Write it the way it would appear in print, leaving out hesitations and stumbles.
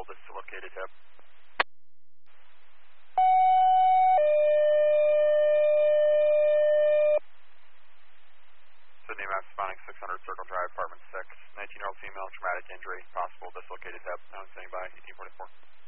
dislocated hip. Sydney Mass responding 600 Circle Drive, apartment 6. 19-year-old female, traumatic injury, possible dislocated hip. Now standing by, 1844.